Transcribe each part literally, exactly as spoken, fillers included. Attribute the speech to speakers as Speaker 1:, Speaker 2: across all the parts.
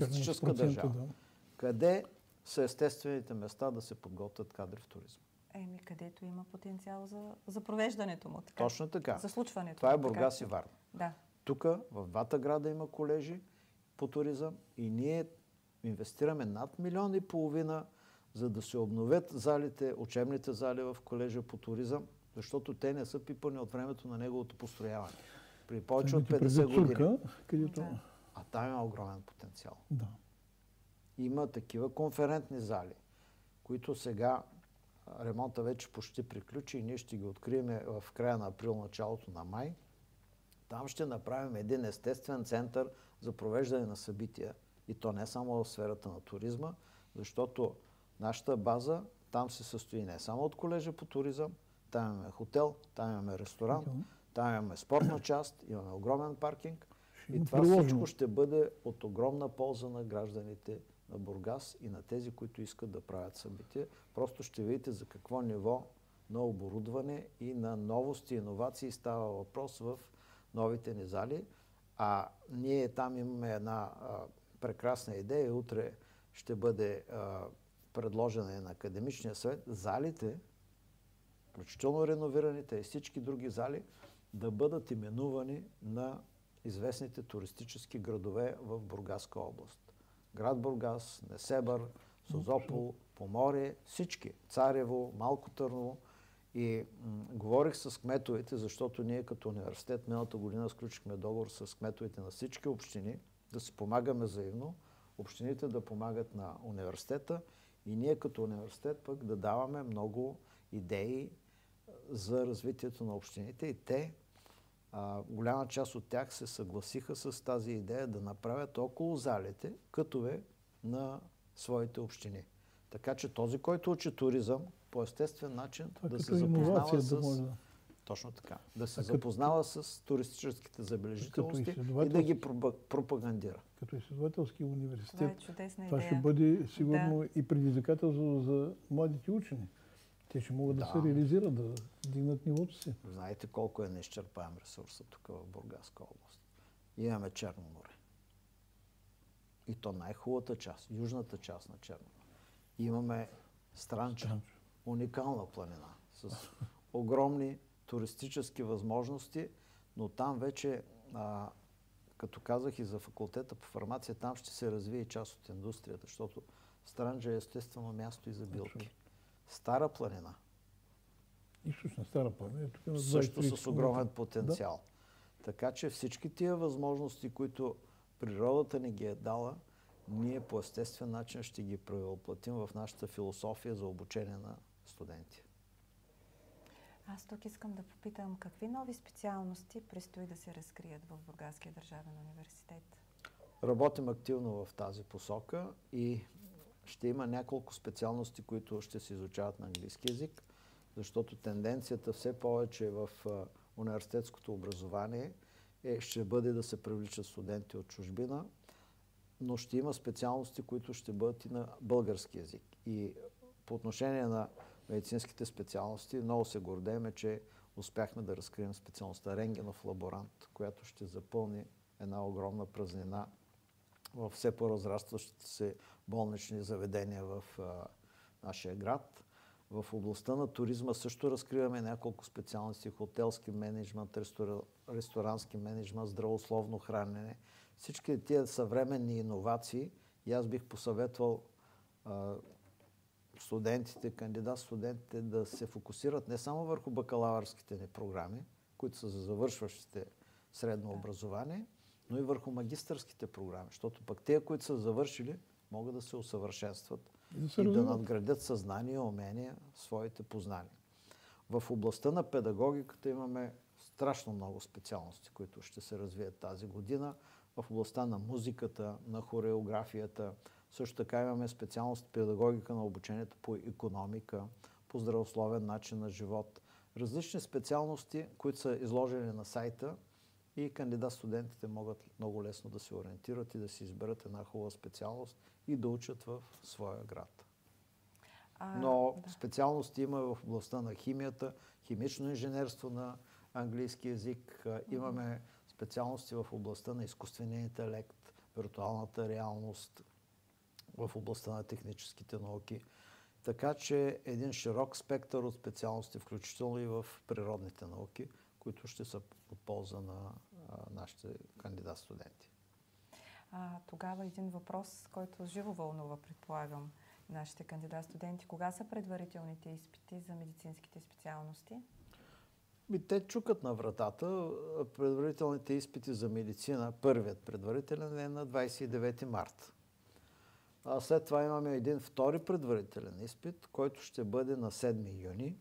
Speaker 1: социалистическа държава.
Speaker 2: Да.
Speaker 1: Къде са естествените места да се подготвят кадри в туризма?
Speaker 3: Еми, където има потенциал за, за провеждането му. Така.
Speaker 1: Точно така.
Speaker 3: За случването.
Speaker 1: Това е Бургас така. И Варна.
Speaker 3: Да.
Speaker 1: Тук, в двата града има колежи по туризъм и ние инвестираме над милион и половина, за да се обновят залите, учебните зали в колежа по туризъм, защото те не са пипани от времето на неговото построяване. При повече от петдесет години.
Speaker 2: Където...
Speaker 3: Да.
Speaker 1: А там има огромен потенциал.
Speaker 2: Да.
Speaker 1: Има такива конферентни зали, които сега ремонта вече почти приключи и ние ще ги открием в края на април, началото на май. Там ще направим един естествен център за провеждане на събития. И то не само в сферата на туризма, защото нашата база там се състои не само от колежа по туризъм, там имаме хотел, там имаме ресторант, там имаме спортна част, имаме огромен паркинг. И това всичко ще бъде от огромна полза на гражданите на Бургас и на тези, които искат да правят събития. Просто ще видите за какво ниво на оборудване и на новости и иновации става въпрос в новите ни зали. А ние там имаме една а, прекрасна идея. Утре ще бъде а, предложена и на Академичния съвет залите, включително реновираните и всички други зали, да бъдат именувани на известните туристически градове в Бургаска област. Град Бургас, Несебър, Созопол, Поморие, всички. Царево, Малко Търново. И м- говорих с кметовете, защото ние като университет миналата година сключихме договор с кметовете на всички общини, да си помагаме взаимно, общините да помагат на университета и ние като университет пък да даваме много идеи за развитието на общините и те, а, голяма част от тях се съгласиха с тази идея да направят около залите кътове на своите общини. Така че този, който учи туризъм, по естествен начин
Speaker 2: това
Speaker 1: да се
Speaker 2: запознава
Speaker 1: с...
Speaker 2: да може...
Speaker 1: Точно така. Да се
Speaker 2: а
Speaker 1: запознава
Speaker 2: като...
Speaker 1: с туристическите забележителности
Speaker 2: изследователски...
Speaker 1: и да ги пропагандира.
Speaker 2: Като изследователски университет,
Speaker 3: това, е чудесна
Speaker 2: това
Speaker 3: идея.
Speaker 2: ще бъде сигурно
Speaker 3: да.
Speaker 2: и предизвикателство за младите учени. Те ще могат да, да се реализират, да дигнат нивото си.
Speaker 1: Знаете колко е неизчерпаем ресурсът тук в Бургаска област. Имаме Черно море. И то най-хубавата част, южната част на Черно море. Имаме Странча, Странча. Уникална планина, с огромни туристически възможности, но там вече, а, като казах и за факултета по фармация, там ще се развие и част от индустрията, защото Странджа е естествено място и за билки. Стара планина.
Speaker 2: Източна Стара планина. Тук има
Speaker 1: също с огромен потенциал. Да? Така че всички тия възможности, които природата ни ги е дала, ние по естествен начин ще ги превъплатим в нашата философия за обучение на студенти.
Speaker 3: Аз тук искам да попитам, какви нови специалности предстои да се разкрият в Бургаския държавен университет?
Speaker 1: Работим активно в тази посока и ще има няколко специалности, които ще се изучават на английски език, защото тенденцията все повече в университетското образование е, ще бъде да се привличат студенти от чужбина, но ще има специалности, които ще бъдат и на български език. И по отношение на медицинските специалности, много се гордеем, че успяхме да разкрием специалността рентгенов лаборант, която ще запълни една огромна празнина в все по-разрастващите се болнични заведения в а, нашия град. В областта на туризма също разкриваме няколко специалности: хотелски менеджмент, рестора... ресторански менеджмент, здравословно хранене. Всички тия съвременни иновации, и аз бих посъветвал а, студентите, кандидат-студентите да се фокусират не само върху бакалавърските ни програми, които са за завършващите средно образование, но и върху магистърските програми, защото пък те, които са завършили, могат да се усъвършенстват и, и да надградят съзнание, умения, своите познания. В областта на педагогиката имаме страшно много специалности, които ще се развият тази година. В областта на музиката, на хореографията, също така имаме специалност педагогика на обучението по икономика, по здравословен начин на живот. Различни специалности, които са изложени на сайта, и кандидат-студентите могат много лесно да се ориентират и да си изберат една хубава специалност и да учат в своя град. А, Но да. специалности има в областта на химията, химично инженерство на английски език, имаме специалности в областта на изкуствения интелект, виртуалната реалност, в областта на техническите науки. Така че един широк спектър от специалности, включително и в природните науки, които ще са от полза на а, нашите кандидат-студенти.
Speaker 3: А, тогава един въпрос, който живо вълнува, предполагам, нашите кандидат-студенти. Кога са предварителните изпити за медицинските специалности?
Speaker 1: И те чукат на вратата. Предварителните изпити за медицина, първият предварителен е на двадесет и девети март. А след това имаме един втори предварителен изпит, който ще бъде на седми юни.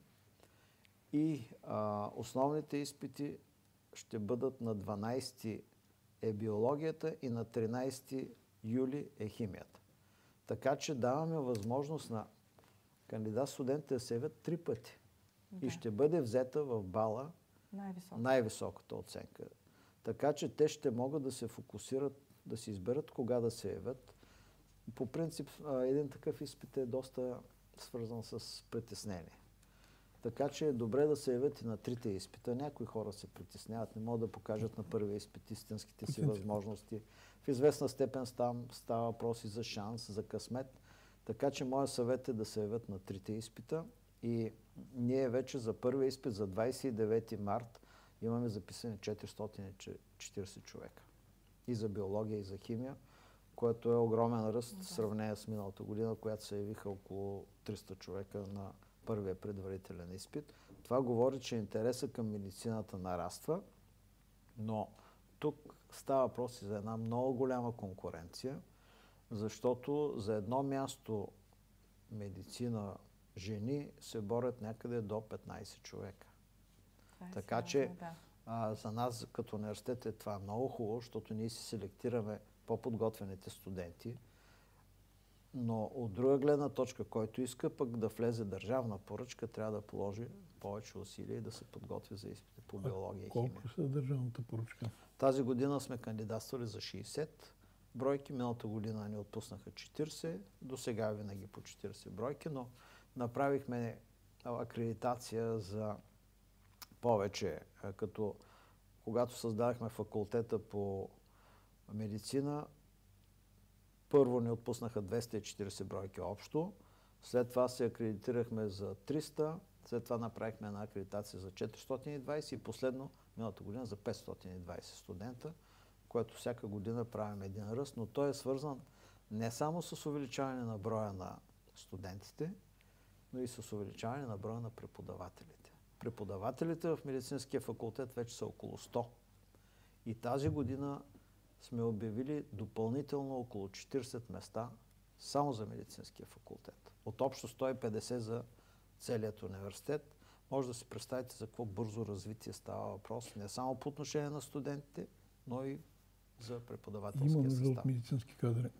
Speaker 1: И а, основните изпити ще бъдат на дванадесети е биологията и на тринадесети юли е химията. Така че даваме възможност на кандидат-студентите да се явят три пъти. Да. И ще бъде взета в бала
Speaker 3: най-високата.
Speaker 1: най-високата оценка. Така че те ще могат да се фокусират, да си изберат кога да се явят. По принцип, един такъв изпит е доста свързан с притеснение. Така че е добре да се явят и на трите изпита. Някои хора се притесняват, не могат да покажат на първия изпит истинските си възможности. В известна степен става, става въпрос и за шанс, за късмет. Така че моят съвет е да се явят на трите изпита. И ние вече за първия изпит, за двадесет и девети март, имаме записани четиристотин и четиридесет човека. И за биология, и за химия, което е огромен ръст в сравнение с миналата година, която се явиха около триста човека на първия предварителен изпит. Това говори, че интересът към медицината нараства, но тук става въпрос и за една много голяма конкуренция, защото за едно място медицина жени се борят някъде до петнадесет човека.
Speaker 3: Е
Speaker 1: така че да. а, за нас като университет е това много хубаво, защото ние си селектираме по-подготвените студенти, но от друга гледна точка, който иска пък да влезе държавна поръчка, трябва да положи повече усилия и да се подготви за изпити по биология и химия.
Speaker 2: Колко са държавната поръчка?
Speaker 1: Тази година сме кандидатствали за шейсет бройки, миналата година ни отпуснаха четиридесет, до сега винаги по четиридесет бройки, но направихме акредитация за повече, като когато създадахме факултета по медицина, първо ни отпуснаха двеста и четиридесет бройки общо, след това се акредитирахме за триста, след това направихме една акредитация за четиристотин и двадесет и последно миналата година за петстотин и двадесет студента, което всяка година правим един ръст, но той е свързан не само с увеличаване на броя на студентите, но и с увеличаване на броя на преподавателите. Преподавателите в медицинския факултет вече са около сто. И тази година сме обявили допълнително около четиридесет места само за медицинския факултет. От общо сто и петдесет за целият университет. Може да си представите за какво бързо развитие става въпрос. Не само по отношение на студентите, но и за преподавателския състав.
Speaker 2: Има нужда от медицински кадри.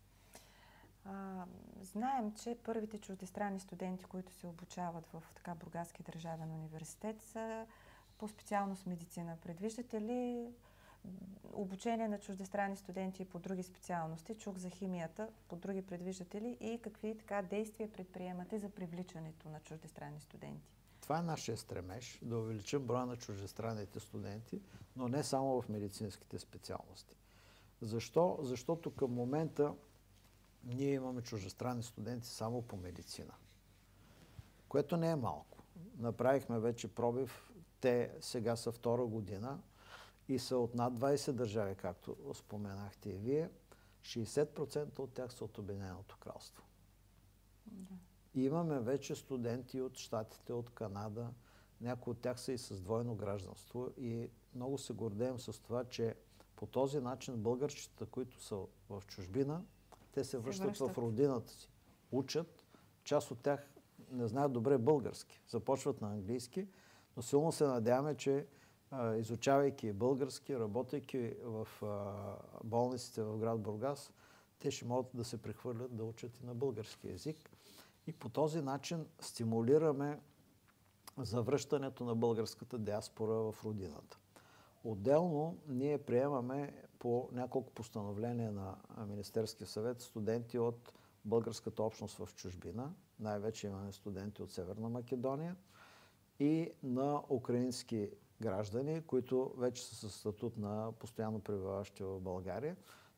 Speaker 3: А, знаем, че първите чуждестранни студенти, които се обучават в така Бургаски държавен университет, са по специалност медицина. Предвиждате ли обучение на чуждестранни студенти по други специалности? Чух за химията, по други предвиждате ли и какви така действия предприемате за привличането на чуждестранни студенти?
Speaker 1: Това е нашия стремеж, да увеличим броя на чуждестранните студенти, но не само в медицинските специалности. Защо? Защото към момента ние имаме чуждестранни студенти само по медицина, което не е малко. Направихме вече пробив, те сега са втора година и са от над двадесет държави, както споменахте и вие. шейсет процента от тях са от Обединеното кралство. Да. И имаме вече студенти от Щатите, от Канада, някои от тях са и с двойно гражданство и много се гордеем с това, че по този начин българчетата, които са в чужбина, те се, се връщат, връщат в родината си. Учат, част от тях не знаят добре български, започват на английски, но силно се надяваме, че а, изучавайки български, работейки в а, болниците в град Бургас, те ще могат да се прехвърлят да учат и на български език. И по този начин стимулираме завръщането на българската диаспора в родината. Отделно ние приемаме по няколко постановления на Министерския съвет студенти от българската общност в чужбина. Най-вече имаме студенти от Северна Македония и на украински граждани, които вече са със статут на постоянно пребиваващи в България.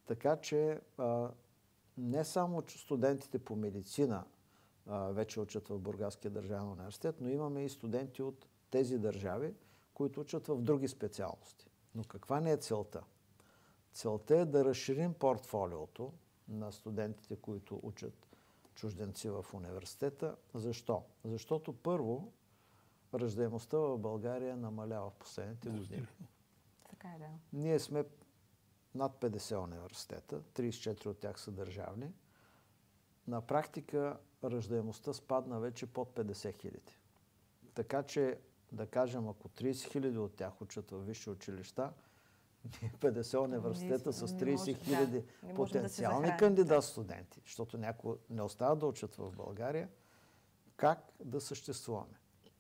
Speaker 1: Така че а, не само че студентите по медицина а, вече учат в Бургаския държавен университет, но имаме и студенти от тези държави, които учат в други специалности. Но каква не е целта? Целта е да разширим портфолиото на студентите, които учат чужденци в университета. Защо? Защото първо, раждаемостта в България намалява в последните години.
Speaker 3: Така е, да.
Speaker 1: Ние сме над петдесет университета, тридесет и четири от тях са държавни. На практика раждаемостта спадна вече под петдесет хиляди. Така че, да кажем, ако тридесет хиляди от тях учат в висши училища, петдесет университета с тридесет хиляди да, потенциални да кандидат студенти, защото някои не остават да учат в България, как да съществуваме?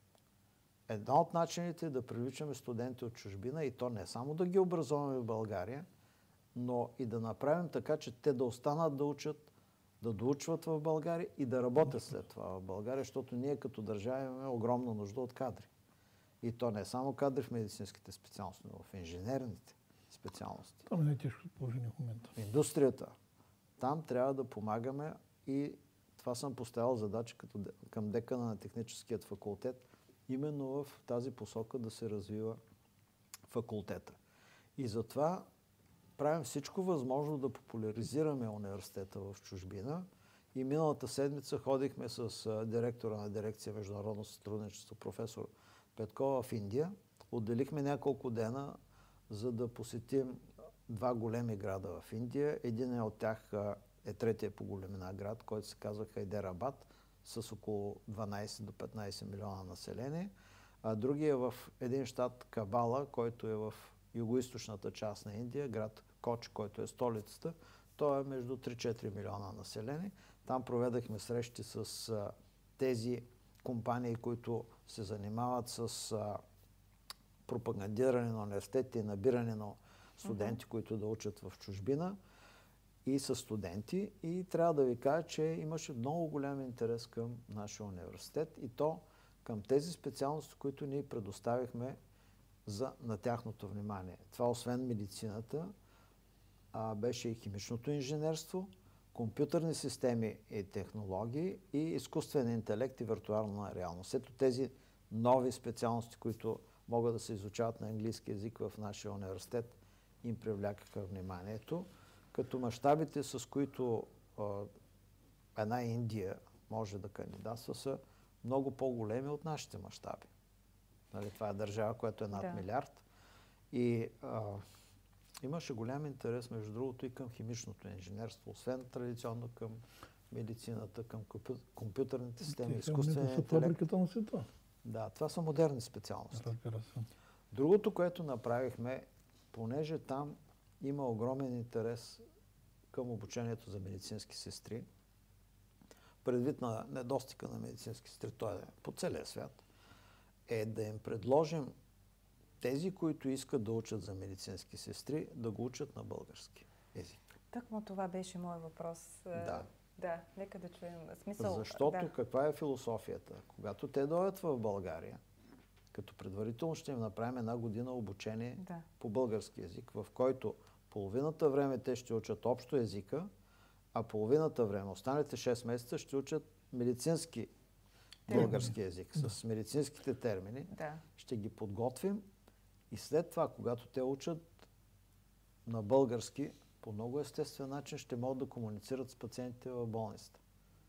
Speaker 1: Една от начините е да привличаме студенти от чужбина и то не само да ги образуваме в България, но и да направим така, че те да останат да учат, да доучват в България и да работят след това в България, защото ние като държава имаме огромна нужда от кадри. И то не само кадри в медицинските специалности, но в инженерните специалности.
Speaker 2: Там е най-тежко положение в момента.
Speaker 1: Индустрията. Там трябва да помагаме и това съм поставил задача като, към декана на техническият факултет, именно в тази посока да се развива факултета. И затова правим всичко възможно да популяризираме университета в чужбина. И миналата седмица ходихме с директора на дирекция Международно сътрудничество, професор Петкова, в Индия. Отделихме няколко дена, за да посетим два големи града в Индия. Един от тях е третия по големина град, който се казва Хайдерабад, с около дванадесет до петнадесет милиона население. А другия е в един щат Кабала, който е в югоизточната част на Индия, град Коч, който е столицата. Той е между три-четири милиона население. Там проведахме срещи с а, тези компании, които се занимават с а, пропагандиране на университетите и набиране на студенти, uh-huh. които да учат в чужбина и с студенти. И трябва да ви кажа, че имаше много голям интерес към нашия университет и то към тези специалности, които ние предоставихме за, на тяхното внимание. Това освен медицината, а, беше и химичното инженерство, компютърни системи и технологии и изкуствен интелект и виртуална реалност. Ето тези нови специалности, които могат да се изучават на английски език в нашия университет, им привлякаха вниманието, като мащабите, с които а, една Индия може да кандидатства, са много по-големи от нашите мащаби. Нали, това е държава, която е над да. милиард. И а, имаше голям интерес, между другото, и към химичното инженерство, освен традиционно към медицината, към компю... компютърните системи, изкуствения интелект.
Speaker 2: Фабриката на света.
Speaker 1: Да, това са модерни специалности.
Speaker 2: Разбира се.
Speaker 1: Другото, което направихме, понеже там има огромен интерес към обучението за медицински сестри, предвид на недостига на медицински сестри, той е по целия свят, е да им предложим тези, които искат да учат за медицински сестри, да го учат на български език.
Speaker 3: Тъкмо това беше моят въпрос.
Speaker 1: Да.
Speaker 3: Да, нека да чуем смисъл.
Speaker 1: Защото
Speaker 3: да.
Speaker 1: каква е философията? Когато те дойдат в България, като предварително ще им направим една година обучение да. по български език, в който половината време те ще учат общо езика, а половината време, останалите шест месеца, ще учат медицински термини. Български език, да. с медицинските термини. Да. Ще ги подготвим и след това, когато те учат на български, по много естествен начин ще могат да комуницират с пациентите в болницата.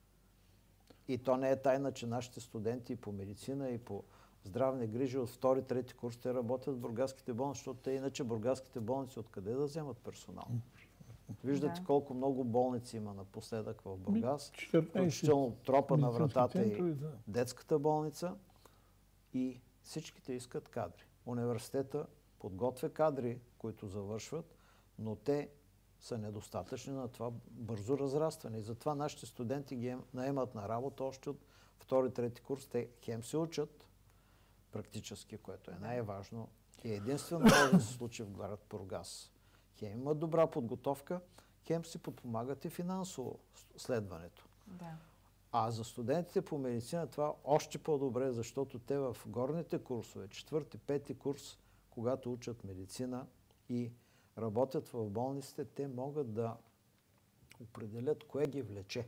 Speaker 1: И то не е тайна, че нашите студенти по медицина и по здравни грижи от втори, трети курс те работят в бургаските болници, защото те иначе бургаските болници откъде да вземат персонал? Виждате да. колко много болници има напоследък в Бургас, включително тропа на вратата и да. детската болница, и всичките искат кадри. Университета подготвя кадри, които завършват, но те са недостатъчни на това бързо разрастване. И затова нашите студенти ги наемат на работа още от втори, трети курс. Те хем се учат практически, което е най-важно. И единствено може да се случи в град Бургас. Хем имат добра подготовка, хем си подпомагат и финансово следването. Да. А за студентите по медицина това още по-добре, защото те в горните курсове, четвърти, пети курс, когато учат медицина и работят в болниците, те могат да определят кое ги влече,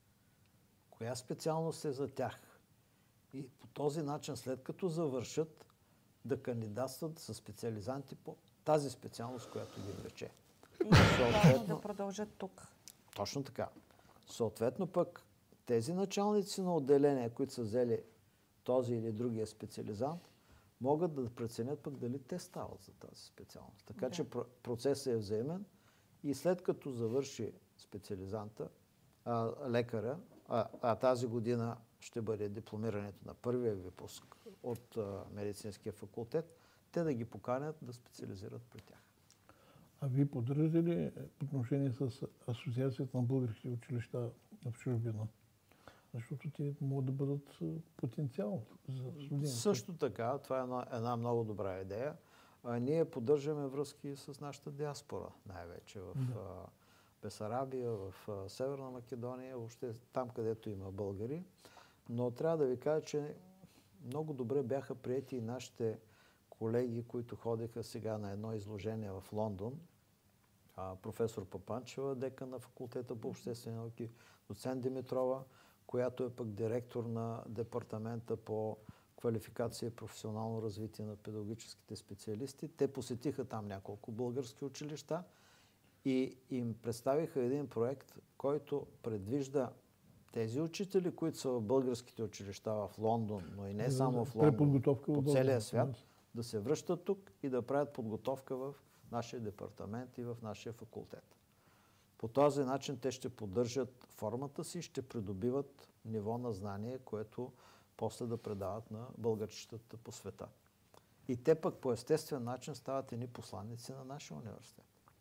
Speaker 1: коя специалност е за тях. И по този начин, след като завършат, да кандидатстват за специализанти по тази специалност, която ги влече.
Speaker 3: И съответно да продължат тук.
Speaker 1: Точно така. Съответно пък тези началници на отделения, които са взели този или другия специализант, могат да преценят пък дали те стават за тази специалност. Така
Speaker 3: Да.
Speaker 1: че процесът е взаимен и след като завърши специализанта, а, лекаря, а, а тази година ще бъде дипломирането на първия випуск от а, медицинския факултет, те да ги поканят да специализират при тях.
Speaker 2: А вие поддържате ли отношение с Асоциацията на българските училища в чужбина? Защото те могат да бъдат потенциал за студенти.
Speaker 1: Също така, това е една, една много добра идея. А, ние поддържаме връзки с нашата диаспора, най-вече в
Speaker 2: Да.
Speaker 1: а, Бесарабия, в а, Северна Македония, въобще там, където има българи. Но трябва да ви кажа, че много добре бяха приети и нашите колеги, които ходиха сега на едно изложение в Лондон. А, професор Папанчева, декан на факултета по обществени науки, доцент Димитрова, която е пък директор на департамента по квалификация и професионално развитие на педагогическите специалисти. Те посетиха там няколко български училища и им представиха един проект, който предвижда тези учители, които са в българските училища в Лондон, но и не само в Лондон, по целия свят, да се връщат тук и да правят подготовка в нашия департамент и в нашия факултет. По този начин те ще поддържат формата си, ще придобиват ниво на знание, което после да предават на българчетата по света. И те пък по естествен начин стават едни посланици на нашия университет.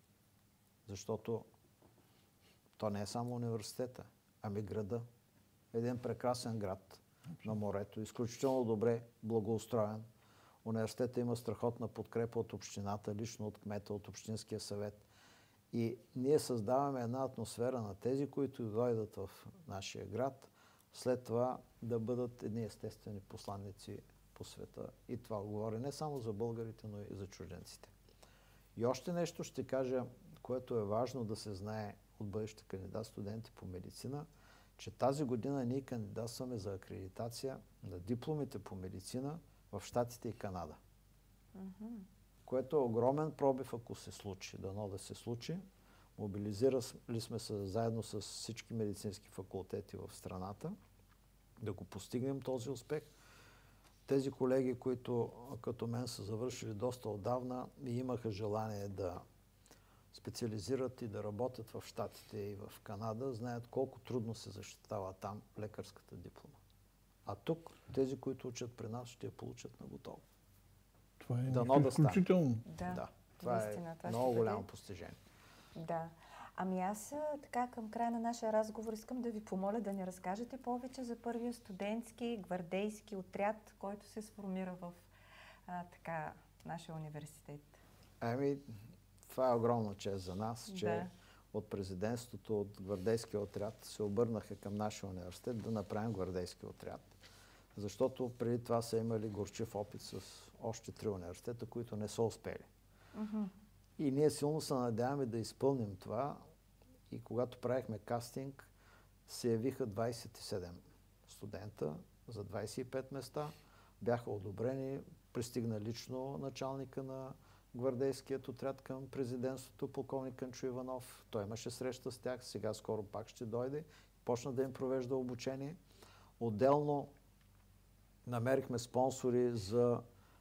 Speaker 1: Защото то не е само университета, ами града. Един прекрасен град на морето, изключително добре благоустроен. Университетът има страхотна подкрепа от общината, лично от кмета, от общинския съвет. И ние създаваме една атмосфера на тези, които дойдат в нашия град, след това да бъдат едни естествени посланици по света. И това говори не само за българите, но и за чужденците. И още нещо ще кажа, което е важно да се знае от бъдещите кандидат студенти по медицина, че тази година ние кандидатстваме за акредитация на дипломите по медицина в Щатите и Канада.
Speaker 3: Mm-hmm.
Speaker 1: Което е огромен пробив, ако се случи. Дано да се случи. Мобилизирали сме се заедно с всички медицински факултети в страната да го постигнем този успех. Тези колеги, които като мен са завършили доста отдавна и имаха желание да специализират и да работят в Щатите и в Канада, знаят колко трудно се защитава там лекарската диплома. А тук тези, които учат при нас, ще я получат на готово.
Speaker 2: Това е
Speaker 1: Дано да
Speaker 2: изключително.
Speaker 3: Да,
Speaker 1: да, това
Speaker 3: наистина,
Speaker 1: е
Speaker 3: това
Speaker 1: много
Speaker 3: ще
Speaker 1: голямо
Speaker 3: бъде...
Speaker 1: постижение.
Speaker 3: Да. Ами аз така към края на нашия разговор искам да ви помоля да ни разкажете повече за първия студентски гвардейски отряд, който се сформира в а, така, нашия университет.
Speaker 1: Ами, това е огромна чест за нас, че
Speaker 3: Да.
Speaker 1: от президентството, от гвардейския отряд се обърнаха към нашия университет да направим гвардейски отряд. Защото преди това са имали горчив опит с още три университета, които не са успели.
Speaker 3: Mm-hmm.
Speaker 1: И ние силно се надяваме да изпълним това. И когато правихме кастинг, се явиха двадесет и седем студента за двадесет и пет места. Бяха одобрени. Пристигна лично началника на гвардейският отряд към президентството, полковник Кънчо Иванов. Той имаше среща с тях. Сега скоро пак ще дойде. Почна да им провежда обучение. Отделно намерихме спонсори за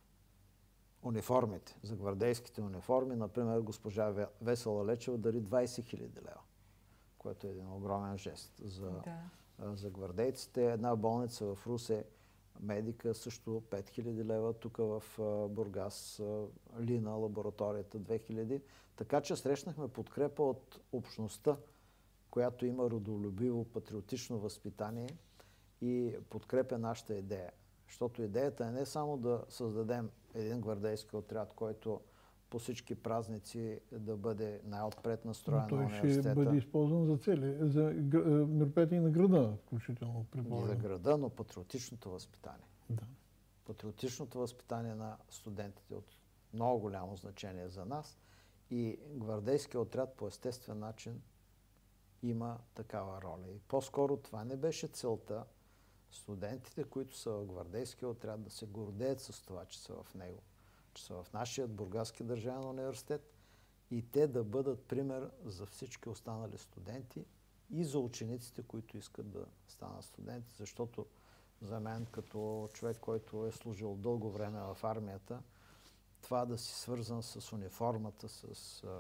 Speaker 1: униформите, за гвардейските униформи. Например, госпожа Весела Лечева дари двадесет хиляди лева, което е един огромен жест за,
Speaker 3: Да.
Speaker 1: за гвардейците. Една болница в Русе, Медика, също пет хиляди лева. Тук в Бургас, Лина, лабораторията две хиляди. Така че срещнахме подкрепа от общността, която има родолюбиво, патриотично възпитание и подкрепя нашата идея. Защото идеята е не само да създадем един гвардейски отряд, който по всички празници да бъде най-отпред настроен на
Speaker 2: той
Speaker 1: университета.
Speaker 2: ще бъде използван за цели, за мероприятия на града, включително.
Speaker 1: И за града, но патриотичното възпитание.
Speaker 2: Да.
Speaker 1: Патриотичното възпитание на студентите от много голямо значение за нас И гвардейския отряд по естествен начин има такава роля. И по-скоро това не беше целта студентите, които са в гвардейския отряд, да се гордеят с това, че са в него, че са в нашия Бургаски държавен университет и те да бъдат пример за всички останали студенти и за учениците, които искат да станат студенти, защото за мен, като човек, който е служил дълго време в армията, това да си свързан с униформата, с а,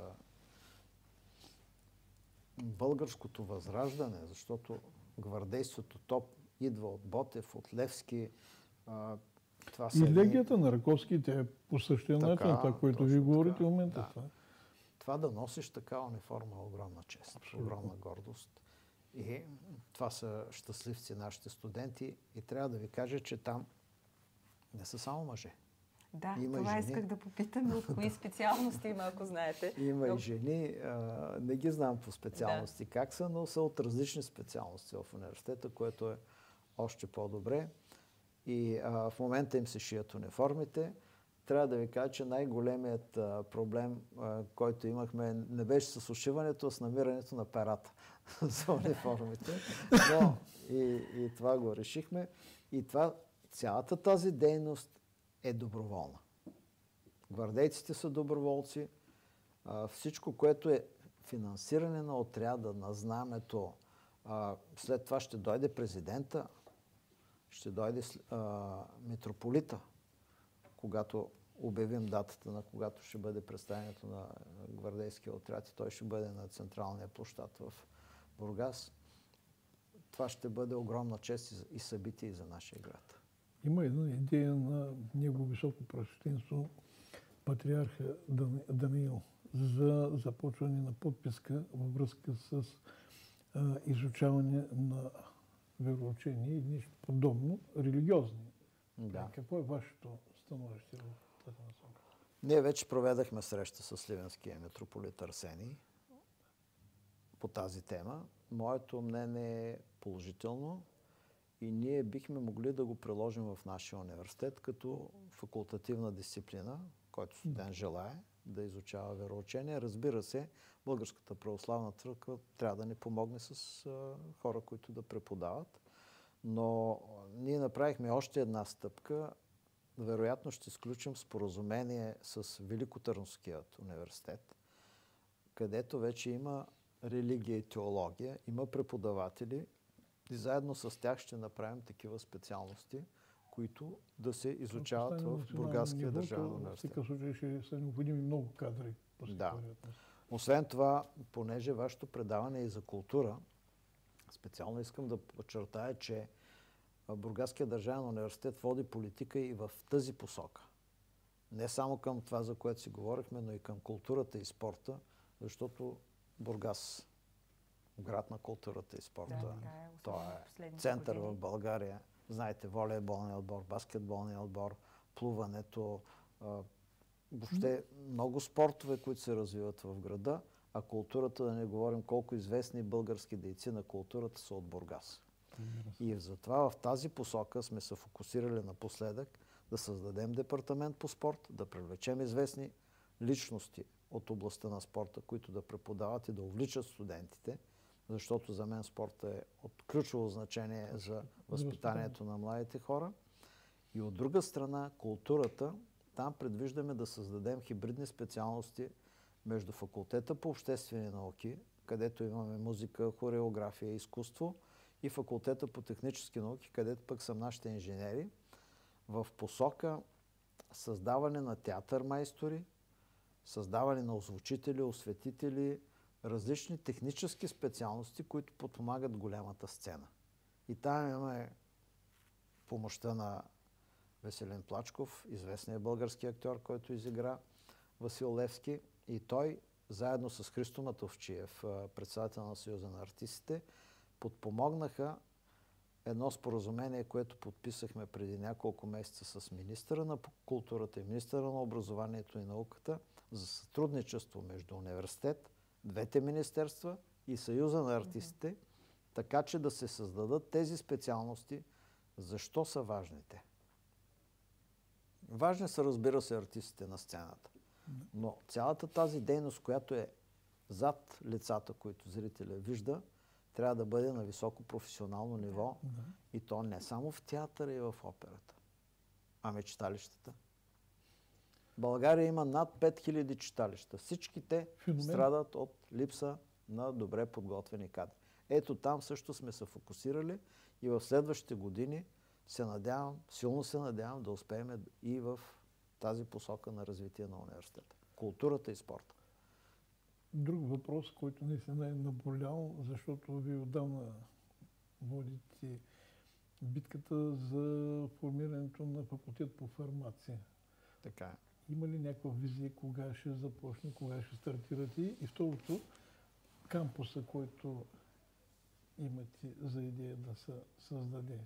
Speaker 1: българското възраждане, защото гвардейството топ идва от Ботев, от Левски. А, това
Speaker 2: и легията на Раковски, тя е по същия начин, това, което ви говорите в момента.
Speaker 1: Да. Това. това да носиш такава униформа е огромна чест, абсолютно, огромна гордост. И това са щастливци нашите студенти. И трябва да ви кажа, че там не са само мъже.
Speaker 3: Да,
Speaker 1: има
Speaker 3: това
Speaker 1: и
Speaker 3: исках да попитам от кои специалности има, ако знаете.
Speaker 1: Има
Speaker 3: но...
Speaker 1: и жени. А, не ги знам по специалности да. как са, но са от различни специалности в университета, което е още по-добре. И а, в момента им се шият униформите. Трябва да ви кажа, че най-големият а, проблем, а, който имахме, не беше с ушиването, а с намирането на перата за униформите. Но и, и това го решихме. И това, цялата тази дейност е доброволна. Гвардейците са доброволци. А, всичко, което е финансиране на отряда, на знамето, а, след това ще дойде президента, ще дойде а, митрополита, когато обявим датата, на когато ще бъде представянето на гвардейския отряд и той ще бъде на централния площад в Бургас. Това ще бъде огромна чест и събитие за нашия град.
Speaker 2: Има една идея на Негово високо пресвещенство, патриарха Даниил, за започване на подписка във връзка с а, изучаване на вероучение и нещо подобно, религиозни.
Speaker 1: Да.
Speaker 2: Какво е вашето становище в тази насока?
Speaker 1: Ние вече проведахме среща с Сливенския митрополит Арсений по тази тема. Моето мнение е положително и ние бихме могли да го приложим в нашия университет като факултативна дисциплина, който студент желае да изучава вероучение. Разбира се, Българската православна църква трябва да ни помогне с а, хора, които да преподават. Но ние направихме още една стъпка. Вероятно ще сключим споразумение с Великотърновският университет, където вече има религия и теология, има преподаватели и заедно с тях ще направим такива специалности, които да се изучават в Бургаския държавен университет.
Speaker 2: В такъв случай ще са необходими много кадри.
Speaker 1: Да. Освен това, понеже вашето предаване е и за култура, специално искам да подчертая, че Бургаския държавен университет води политика и в тази посока. Не само към това, за което си говорихме, но и към културата и спорта, защото Бургас, град на културата и спорта,
Speaker 3: да, е,
Speaker 1: той е център години в България. Знаете, волейболния отбор, баскетболния отбор, плуването, а, въобще много спортове, които се развиват в града, а културата, да не говорим колко известни български дейци на културата са от Бургас. И затова в тази посока сме се фокусирали напоследък да създадем департамент по спорт, да привлечем известни личности от областта на спорта, които да преподават и да увличат студентите, защото за мен спортът е от ключово значение за възпитанието на младите хора. И от друга страна, културата, там предвиждаме да създадем хибридни специалности между факултета по обществени науки, където имаме музика, хореография, изкуство, и факултета по технически науки, където пък са нашите инженери, в посока създаване на театър майстори, създаване на озвучители, осветители, различни технически специалности, които подпомагат голямата сцена. И там имаме помощта на Веселин Плачков, известният български актьор, който изигра Васил Левски. И той, заедно с Христо Матовчиев, председател на Съюза на артистите, подпомогнаха едно споразумение, което подписахме преди няколко месеца с министъра на културата и министъра на образованието и науката за сътрудничество между университет, двете министерства и Съюза на артистите, mm-hmm. така че да се създадат тези специалности. Защо са важните? Важни са, разбира се, артистите на сцената. Но цялата тази дейност, която е зад лицата, които зрителя вижда, трябва да бъде на високо професионално ниво.
Speaker 2: Да.
Speaker 1: И то не само в театъра и в операта, ами читалищата. България има над пет хиляди читалища. Всички те
Speaker 2: Феномен.
Speaker 1: страдат от липса на добре подготвени кадри. Ето там също сме се фокусирали и в следващите години се надявам, силно се надявам да успеем и в тази посока на развитие на университета. Културата и спорта.
Speaker 2: Друг въпрос, който наистина е наболял, защото вие отдавна водите битката за формирането на факултет по фармация.
Speaker 1: Така е.
Speaker 2: Има ли някаква визия кога ще започне, кога ще стартирате? И второто, кампуса, който имате за идея да се създаде?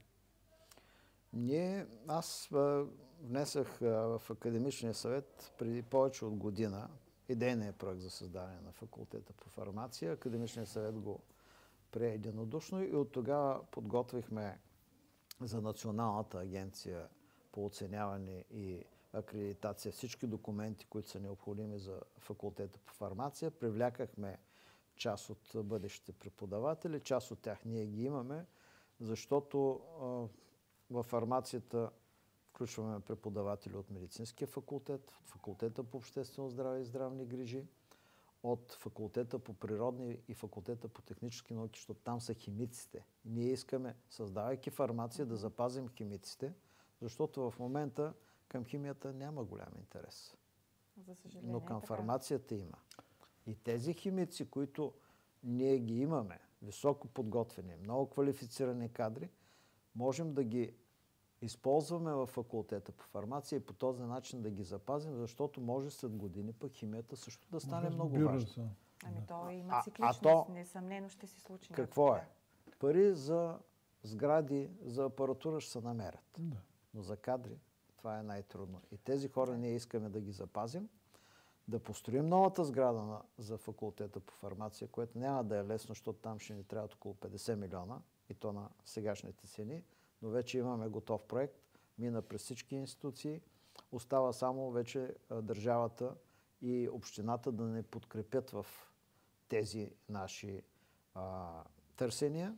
Speaker 1: Ние, аз а, внесах а, в Академичния съвет преди повече от година идейния проект за създаване на факултета по фармация. Академичният съвет го прие единодушно и от тогава подготвихме за Националната агенция по оценяване и акредитация всички документи, които са необходими за факултета по фармация. Привлякахме част от бъдещите преподаватели, част от тях ние ги имаме, защото а, във фармацията включваме преподаватели от медицинския факултет, от факултета по обществено здраве и здравни грижи, от факултета по природни и факултета по технически науки, защото там са химиците. Ние искаме, създавайки фармация, да запазим химиците, защото в момента към химията няма голям интерес.
Speaker 3: За съжаление,
Speaker 1: Но към
Speaker 3: така.
Speaker 1: фармацията има. И тези химици, които ние ги имаме, високо подготвени, много квалифицирани кадри, можем да ги използваме в факултета по фармация и по този начин да ги запазим, защото може след години пък химията също да стане много важна.
Speaker 3: Ами то има
Speaker 1: А- а
Speaker 3: цикличност,
Speaker 1: то-
Speaker 3: несъмнено ще се случи.
Speaker 1: Какво е? Пари за сгради, за апаратура ще се намерят.
Speaker 2: Да.
Speaker 1: Но за кадри това е най-трудно. И тези хора ние искаме да ги запазим, да построим новата сграда на, за факултета по фармация, което няма да е лесно, защото там ще ни трябват около петдесет милиона и то на сегашните цени, но вече имаме готов проект, мина през всички институции, остава само вече а, държавата и общината да не подкрепят в тези наши а, търсения.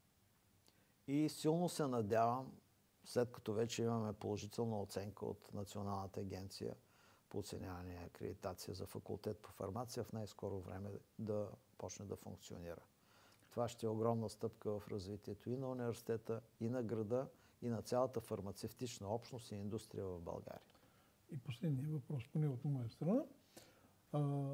Speaker 1: И силно се надявам, след като вече имаме положителна оценка от Националната агенция по оценяване и акредитация за факултет по фармация, в най-скоро време да почне да функционира. Това ще е огромна стъпка в развитието и на университета, и на града, и на цялата фармацевтична общност и индустрия в България.
Speaker 2: И последния въпрос, поне от моя страна. А,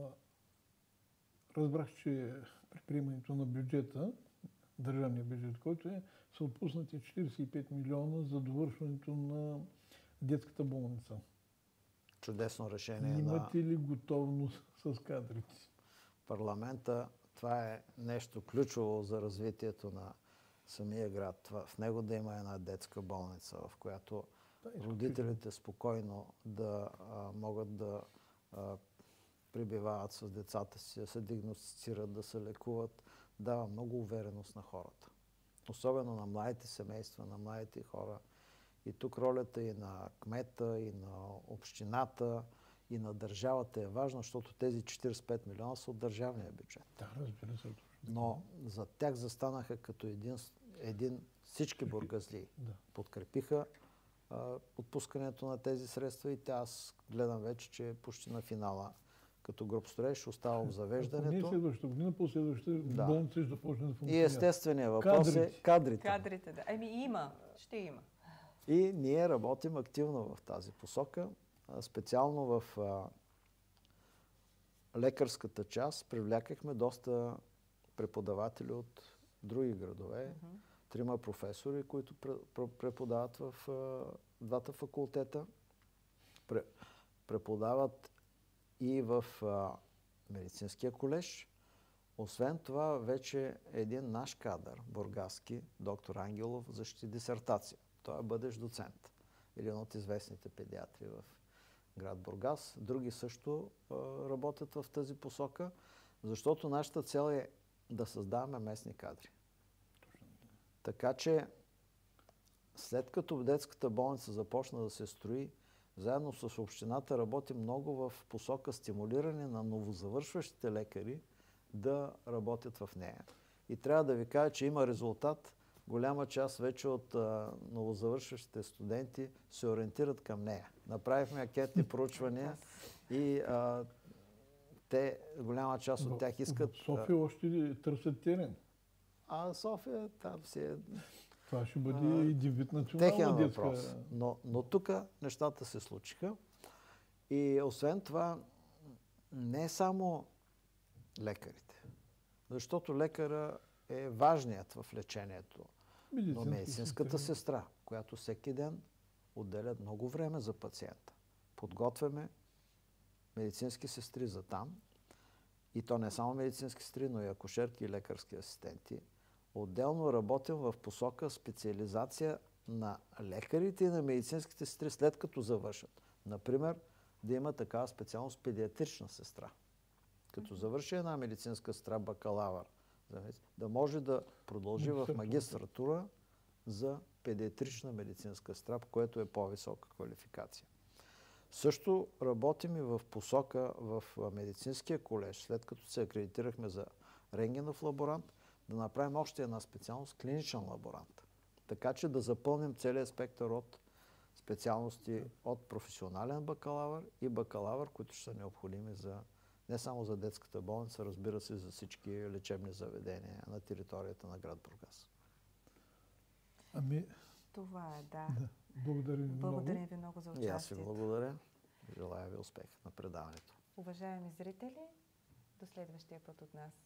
Speaker 2: разбрах, че при приемането на бюджета, държавния бюджет, който е, са отпуснати четиридесет и пет милиона за довършването на детската болница.
Speaker 1: Чудесно решение на
Speaker 2: Имате ли готовност с кадрите?
Speaker 1: парламента. Това е нещо ключово за развитието на самия град. Това, в него да има една детска болница, в която
Speaker 2: Да,
Speaker 1: родителите спокойно да а, могат да а, пребивават с децата си, да се диагностицират, да се лекуват, дава много увереност на хората. Особено на младите семейства, на младите хора. И тук ролята и на кмета, и на общината, и на държавата е важна, защото тези четиридесет и пет милиона са от държавния бюджет.
Speaker 2: Да, разбира се.
Speaker 1: Но за тях застанаха като един, един всички бургазлии.
Speaker 2: Да.
Speaker 1: Подкрепиха а, отпускането на тези средства и тя аз гледам вече, че е почти на финала. Като груп строеж остава в
Speaker 2: Ако не
Speaker 1: завеждането.
Speaker 2: следващата година, по-следващата
Speaker 1: Да.
Speaker 2: болница ще започне да
Speaker 1: И
Speaker 2: функционира.
Speaker 1: естественият въпрос е
Speaker 2: Кадрите.
Speaker 1: кадрите.
Speaker 3: Кадрите, да. Еми има, ще има.
Speaker 1: И ние работим активно в тази посока. А, Специално в а, лекарската част привлякахме доста преподаватели от други градове.
Speaker 3: Мгм.
Speaker 1: Трима професори, които пре- пре- преподават в а, двата факултета. Пре- преподават и в а, медицинския колеж. Освен това, вече един наш кадър, бургаски, доктор Ангелов, защити дисертация. Той е бъдещ доцент. Един от известните педиатри в град Бургас. Други също а, работят в тази посока, защото нашата цел е да създаваме местни кадри. Така че, след като детската болница започна да се строи, заедно с общината работим много в посока стимулиране на новозавършващите лекари да работят в нея. И трябва да ви кажа, че има резултат. Голяма част вече от а, новозавършващите студенти се ориентират към нея. Направихме анкетни проучвания и а, те, голяма част от тях искат...
Speaker 2: В София още търсят терен.
Speaker 1: А София там си е...
Speaker 2: Това ще бъде един вид национална детска...
Speaker 1: въпрос. Но, но тук нещата се случиха. И освен това, не само лекарите. Защото лекара е важният в лечението. Но медицинската сестра, която всеки ден отделя много време за пациента. Подготвяме медицински сестри за там. И то не само медицински сестри, но и акушерки и лекарски асистенти. Отделно работим в посока специализация на лекарите и на медицинските сестри след като завършат. Например, да има такава специалност педиатрична сестра. Като завърши една медицинска сестра бакалавър, да може да продължи в магистратура за педиатрична медицинска сестра, което е по-висока квалификация. Също работим и в посока в медицинския колеж, след като се акредитирахме за рентгенов лаборант, да направим още една специалност клиничен лаборант. Така че да запълним целият спектър от специалности от професионален бакалавър и бакалавър, които ще са необходими за, не само за детската болница, разбира се, за всички лечебни заведения на територията на град Бургас.
Speaker 2: Ами...
Speaker 3: Това е, да.
Speaker 2: да. Благодарим ви много.
Speaker 3: Благодарим ви много за участието.
Speaker 1: И аз ви благодаря. Желая ви успех на предаването.
Speaker 3: Уважаеми зрители, до следващия път от нас.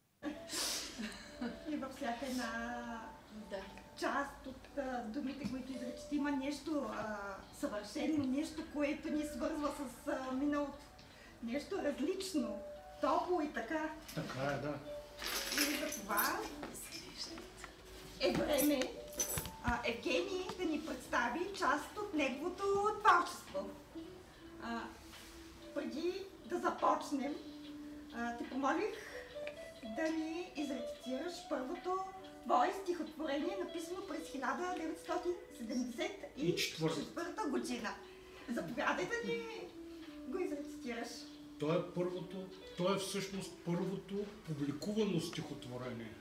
Speaker 4: И във всяка една да. част от а, думите, които изречете, има нещо а, съвършено, нещо, което ни свързва с а, миналото. Нещо различно, топло и така.
Speaker 5: Така е, да.
Speaker 4: И за това е време а, Евгений да ни представи част от неговото творчество. А, преди да започнем, а, те помолих да ни изрецитираш първото твое стихотворение, написано през хиляда деветстотин седемдесет и четвърта година. Заповядай да ни го изрецитираш.
Speaker 5: То е първото, то е всъщност първото публикувано стихотворение.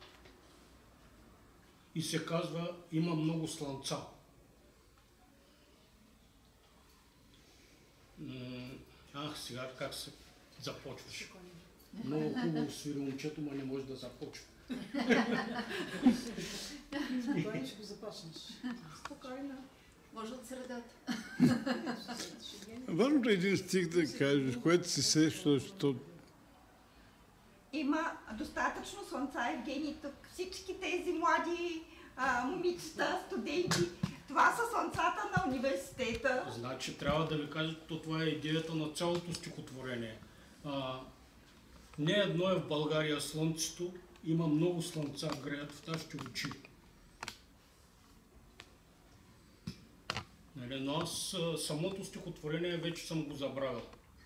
Speaker 5: И се казва "Има много слънца". Ах, сега как се започваш? Много хубаво свири момчето, но не може да започва.
Speaker 4: Спокойно ще го започнеш. Спокойно.
Speaker 6: Може от средата.
Speaker 7: Важно е един стих да кажеш, което си сеща, защото...
Speaker 4: Има достатъчно слънца, Евгений, тук. Всички тези млади а, момичета, студенти, това са слънцата на университета.
Speaker 5: Значи трябва да ви кажа, че това е идеята на цялото стихотворение. А, не едно е в България слънцето, има много слънца, греят в нашите очи. Нали, но аз самото стихотворение вече съм го забравил.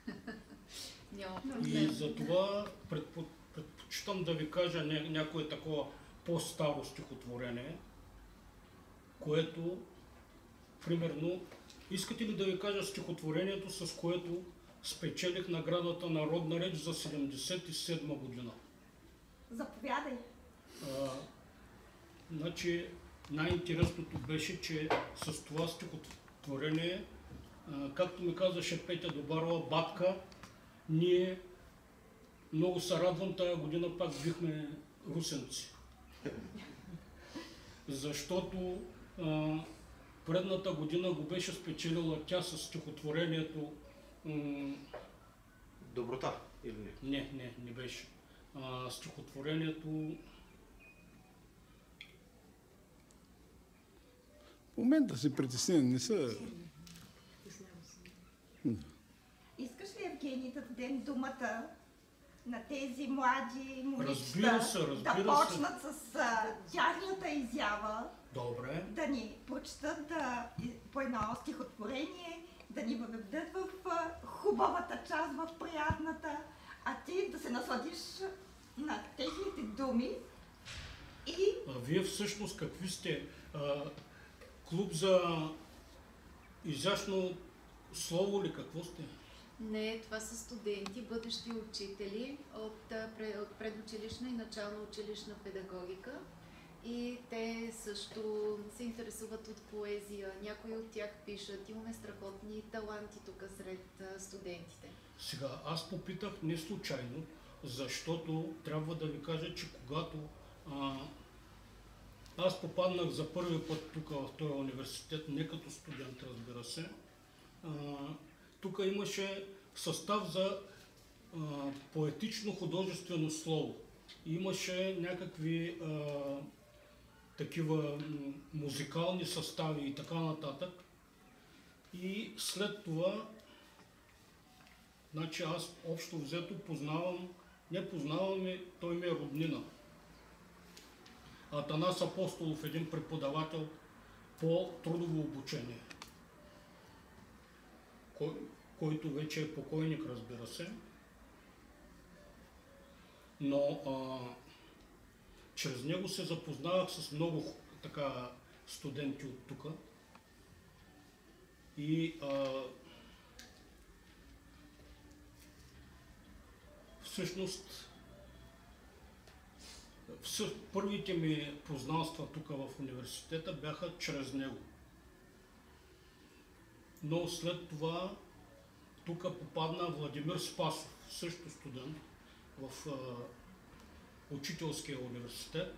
Speaker 5: И затова предпо, предпочитам да ви кажа ня, някое такова по-старо стихотворение, което, примерно, искате ли да ви кажа стихотворението, с което спечелих наградата Народна реч за седемдесет и седма година?
Speaker 4: Заповядай.
Speaker 5: А, значи, най-интересното беше, че с това стихотворение, а, както ми казаше Петя Добарова, батка, ние много се радвам, тая година пак бихме русенци. Защото а, предната година го беше спечелила тя с стихотворението м-
Speaker 8: Доброта или не?
Speaker 5: Не, не, не беше. А, стихотворението...
Speaker 7: В момента си притеснен, не са...
Speaker 4: Искаш ли, Евгений, да дадем думата на тези млади момичета,
Speaker 5: Разбира се, разбира
Speaker 4: да почнат се. с а, тяхната изява,
Speaker 5: Добре.
Speaker 4: да ни прочетат да, по едно стихотворение, да ни въведат в а, хубавата част, в приятната, а ти да се насладиш на техните думи и...
Speaker 5: А вие всъщност какви сте? А, клуб за изящно слово ли, какво сте?
Speaker 6: Не, това са студенти, бъдещи учители от, от предучилищна и начална училищна педагогика. И те също се интересуват от поезия, някои от тях пишат, имаме страхотни таланти тук сред студентите.
Speaker 5: Сега, аз попитах не случайно, защото трябва да ви кажа, че когато а, аз попаднах за първи път тук в този университет, не като студент, разбира се, а, тук имаше състав за а, поетично художествено слово. Имаше някакви а, такива музикални състави и така нататък. И след това, значи аз общо взето познавам, не познавам, той ми е роднина. Атанас Апостолов, един преподавател по трудово обучение, кой, който вече е покойник, разбира се. Но а, чрез него се запознавах с много така студенти от тук. И а, всъщност първите ми познанства тук в университета бяха чрез него. Но след това тук попадна Владимир Спасов, също студент в а, учителския университет.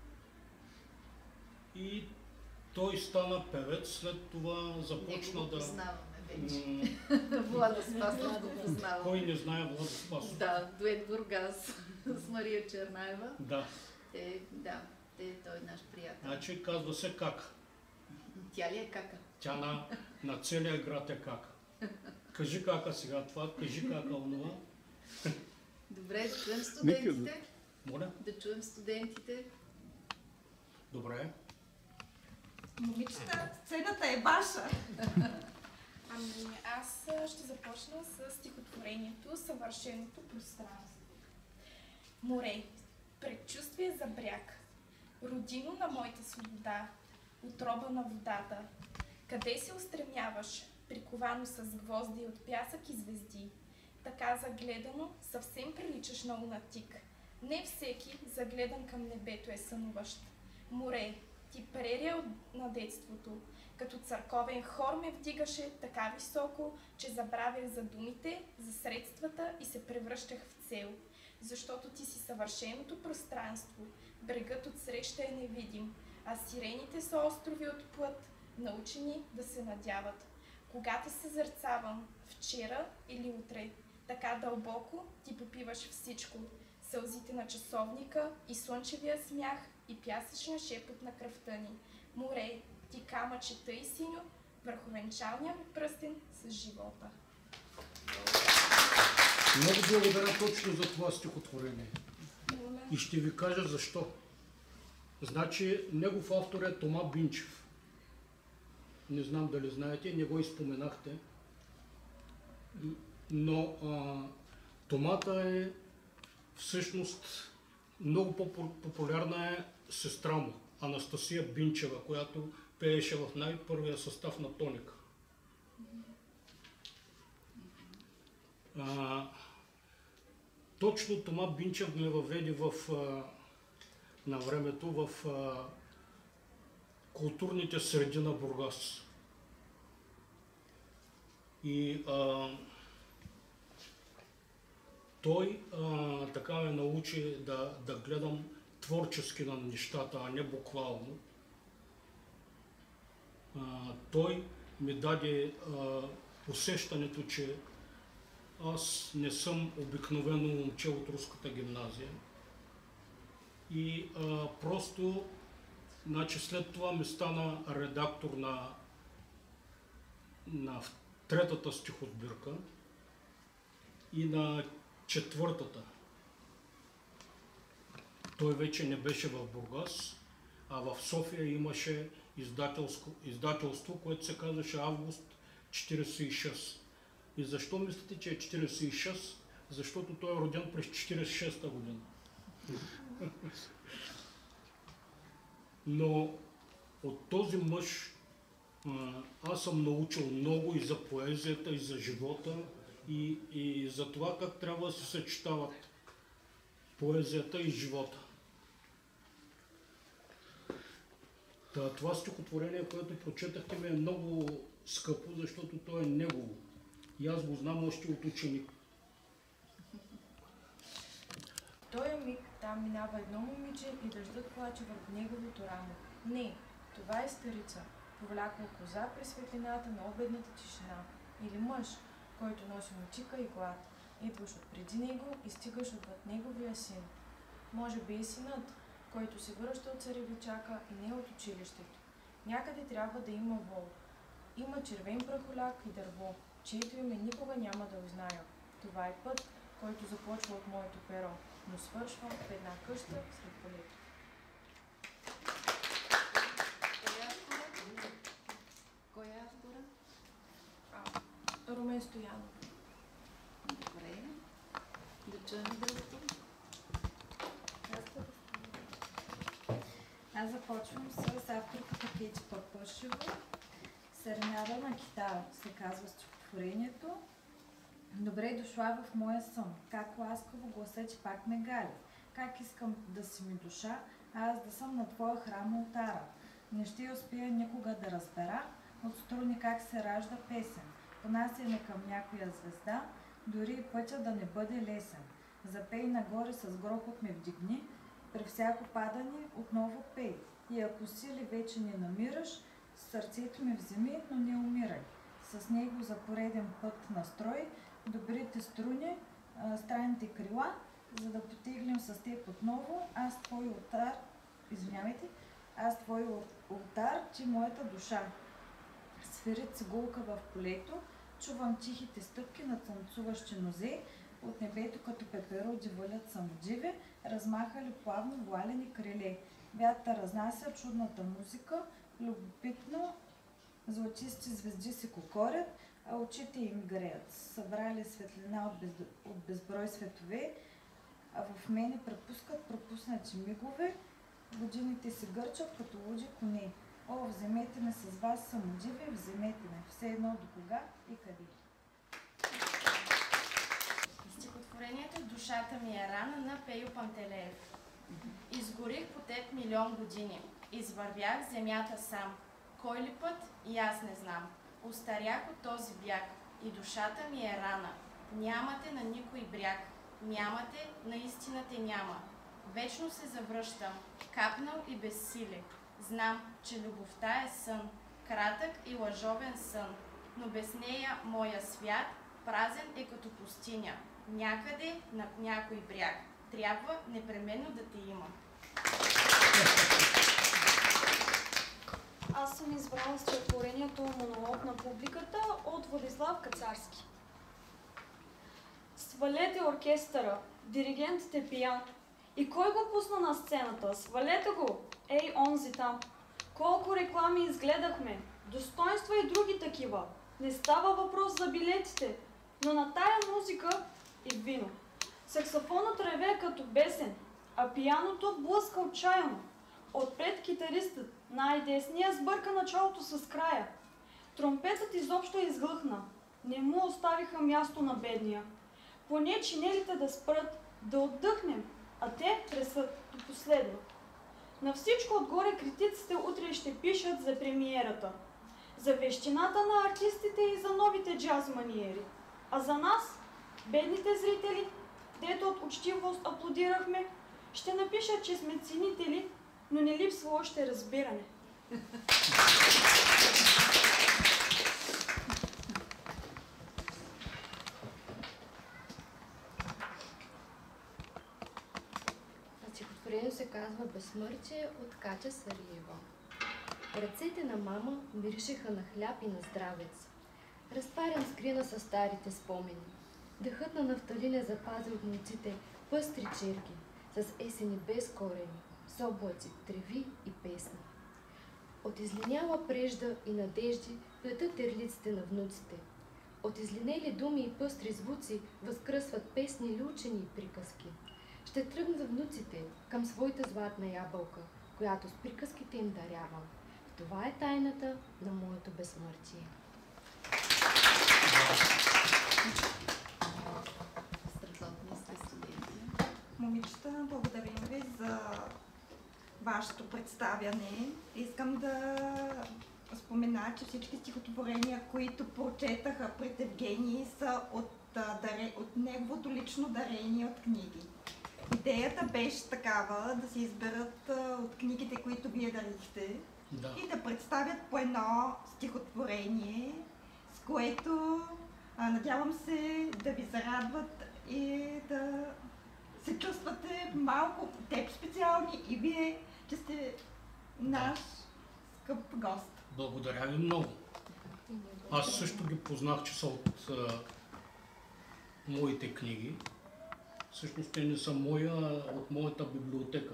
Speaker 5: И той стана певец, след това започна
Speaker 6: да...
Speaker 5: да...
Speaker 6: вече. Владо Спасов го познавам.
Speaker 5: Кой не знае Владо Спасов?
Speaker 6: Да, дует Бургас с Мария Чернаева.
Speaker 5: Да.
Speaker 6: Те, да, те, той е наш приятел.
Speaker 5: Значи казва се Кака.
Speaker 6: Тя ли е Кака?
Speaker 5: Тя на, на целия град е Кака. Кажи Кака сега това, кажи Кака онова.
Speaker 6: Добре, да чуем студентите.
Speaker 5: Моля?
Speaker 6: Да чуем студентите.
Speaker 5: Добре.
Speaker 4: Момичета, сцената е ваша.
Speaker 9: Ами, аз ще започна с стихотворението "Съвършеното пространство". Море, предчувствие за бряг, родино на моята свобода, отроба на водата. Къде се устремяваш, приковано с гвозди от пясък и звезди? Така загледано, съвсем приличаш на лунатик. Не всеки, загледан към небето, е сънуващ. Море, ти прерия на детството, като църковен хор ме вдигаше така високо, че забравях за думите, за средствата и се превръщах в цел. Защото ти си съвършеното пространство, брегът отсреща е невидим, а сирените са острови от плът, научени да се надяват. Когато се зърцавам, вчера или утре, така дълбоко ти попиваш всичко, сълзите на часовника и слънчевия смях и пясъчния шепот на кръвта ни. Море, ти камъче тъй синьо, върху венчалния ми пръстен с живота.
Speaker 5: Много благодаря точно за това стихотворение. И ще ви кажа защо. Значи, негов автор е Тома Бинчев. Не знам дали знаете, не го изпоменахте. Но а, Томата е всъщност много по-популярна е сестра му, Анастасия Бинчева, която пееше в най-първия състав на Тоника. А, точно Тома Бинчев ме въведе в, а, на времето в а, културните среди на Бургас. И а, той а, така ме научи да, да гледам творчески на нещата, а не буквално. А, той ми даде а, усещането, че аз не съм обикновено момче от руската гимназия. И а, просто, значи след това ми стана редактор на, на третата стихосбирка и на четвъртата. Той вече не беше в Бургас, а в София имаше издателство, издателство което се казваше Август четиридесет и шест. И защо мислите, че е четиридесет и шест? Защото той е роден през четиридесет и шеста година. Но от този мъж аз съм научил много и за поезията, и за живота, и, и за това как трябва да се съчетават поезията и живота. Та, това стихотворение, което прочетахте, ми е много скъпо, защото то е негово. И аз го знам още от ученик.
Speaker 9: В този миг там минава едно момиче и дъждът плаче върху неговото рамо. Не, това е старица, повлякла коза през светлината на обедната тишина. Или мъж, който носи мотика и глад, идваш от преди него и стигаш отвъд неговия син. Може би и синът, който се връща от царевичака и не от училището. Някъде трябва да има вол. Има червен прахоляк и дърво, чието име никога няма да узная. Това е път, който започва от моето перо, но свършва в една къща сред полето.
Speaker 6: Кой е автора?
Speaker 9: Румен Стоянов.
Speaker 6: Добре. Да чуем другото.
Speaker 10: Аз започвам с авторката Пети Папашева. Серенада на китара се казва стихотворението. Добре дошла в моя сън, как ласкаво гласа ти пак ме гали. Как искам да си ми душа, а аз да съм на твоя храм ултара. Не ще успея никога да разбера от струни как се ражда песен. Понасяме към някоя звезда, дори и пътя да не бъде лесен. Запей нагоре с грохот ме вдигни, при всяко падане отново пей. И ако сили вече не намираш, сърцето ми вземи, но не умирай. С него за пореден път настрой добрите струни, странните крила, за да потеглим с теб отново. Аз твой ултар, извинявайте, аз твой ултар, ти моята душа. Свири цигулка в полето, чувам тихите стъпки на танцуващи нозе, от небето като пеперуди валят самодиви, размахали плавно вуалени криле. Вятър разнася чудната музика, любопитно златисти звезди се кокорят, а очите им греят. Събрали светлина от, без, от безброй светове, а в мене препускат пропуснати мигове, годините се гърчат като луди коне. О, вземете ме с вас самодиви, вземете ме, все едно до кога и къде.
Speaker 11: Стихотворението "Душата ми е рана" на Пейо Пантелеев. Изгорих по теб милион години, извървях земята сам. Кой ли път? И аз не знам. Остарях от този бяг и душата ми е рана. Нямате на никой бряг, нямате, наистина те няма. Вечно се завръщам, капнал и безсиле. Знам, че любовта е сън, кратък и лъжовен сън, но без нея моя свят празен е като пустиня. Някъде на някой бряг трябва непременно да те има.
Speaker 12: Аз съм избрала стихотворението "Монолог на публиката" от Владислав Кацарски. Свалете оркестъра, диригентът е пиян. И кой го пусна на сцената? Свалете го! Ей, онзи там! Колко реклами изгледахме! Достоинства и други такива. Не става въпрос за билетите, но на тая музика и вино. Саксофонът реве като бесен, а пияното блъска отчаяно. Отпред китаристът, най-десния, сбърка началото с края. Тромпетът изобщо изглъхна. Не му оставиха място на бедния. Поне чинелите да спрат, да отдъхнем, а те тресат до последно. На всичко отгоре критиците утре ще пишат за премиерата, за вещината на артистите и за новите джаз маниери. А за нас, бедните зрители, дето от учтивост аплодирахме, ще напишат, че сме ценители, но не липсва още разбиране.
Speaker 13: Стихотворението се казва "Безсмъртие" от Катя Сариева. Ръцете на мама миришеха на хляб и на здравец. Разтварям скрина с старите спомени. Дъхът на нафталин е запазил от муците пъстри черги, с есени без корени, с облаци, треви и песни. От излиняла прежда и надежди плетат терлиците на внуците. От излинели думи и пъстри звуци възкръсват песни, лючени и приказки. Ще тръгнат внуците към своята златна ябълка, която с приказките им дарявам. В Това е тайната на моето безсмъртие.
Speaker 6: Страхотни сте студенти.
Speaker 4: Момичета, благодарим ви за вашето представяне. Искам да спомена, че всички стихотворения, които прочетаха пред Евгений, са от, даре, от неговото лично дарение от книги. Идеята беше такава да се изберат от книгите, които вие дарихте,
Speaker 5: да,
Speaker 4: и да представят по едно стихотворение, с което а, надявам се да ви зарадват и да се чувствате малко теб специални и вие, че сте наш скъп гост.
Speaker 5: Благодаря ви много. Аз също ги познах, че са от а, моите книги. Всъщност те не са моя, а от моята библиотека.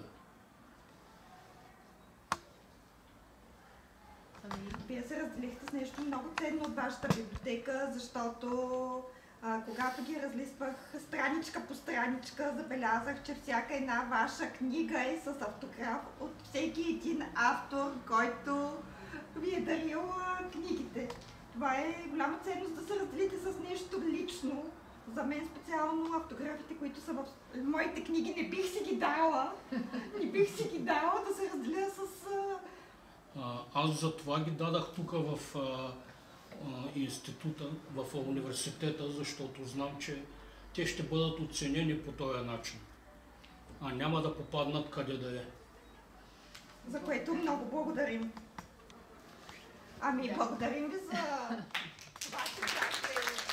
Speaker 4: Вие се разделихте с нещо много ценно от вашата библиотека, защото а, когато ги разлиствах страничка по страничка, забелязах, че всяка една ваша книга е с автограф от всеки един автор, който ви е дарил а, книгите. Това е голяма ценност да се разделите с нещо лично. За мен специално автографите, които са в моите книги, не бих си ги дала. Не бих си ги дала да се разделя с...
Speaker 5: А, аз за това ги дадах тук в а, а, института, в университета, защото знам, че те ще бъдат оценени по този начин, а няма да попаднат къде да е.
Speaker 4: За което много благодарим. Ами, благодарим ви за това, че бяхте